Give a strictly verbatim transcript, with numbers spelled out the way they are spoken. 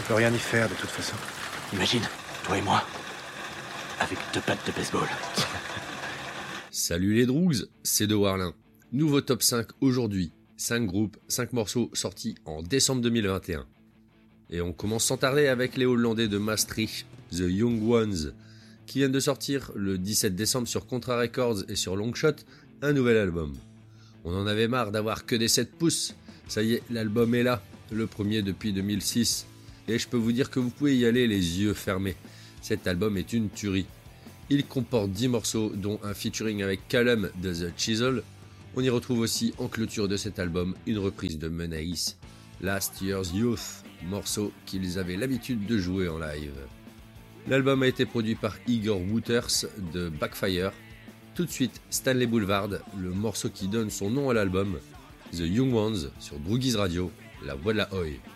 peut rien y faire de toute façon. Imagine, toi et moi, avec deux pattes de baseball. Salut les Droogs, c'est De Warlin. Nouveau top cinq aujourd'hui. cinq groupes, cinq morceaux sortis en décembre deux mille vingt et un. Et on commence sans tarder avec les Hollandais de Maastricht, The Young Ones, qui viennent de sortir le dix-sept décembre sur Contra Records et sur Longshot un nouvel album. On en avait marre d'avoir que des sept pouces. Ça y est, l'album est là, le premier depuis deux mille six. Et je peux vous dire que vous pouvez y aller les yeux fermés. Cet album est une tuerie. Il comporte dix morceaux, dont un featuring avec Callum de The Chisel. On y retrouve aussi en clôture de cet album une reprise de Menace, Last Year's Youth, morceau qu'ils avaient l'habitude de jouer en live. L'album a été produit par Igor Wouters de Backfire. Tout de suite, Stanley Boulevard, le morceau qui donne son nom à l'album, The Young Ones sur Droogies Radio, la voix de la Oi.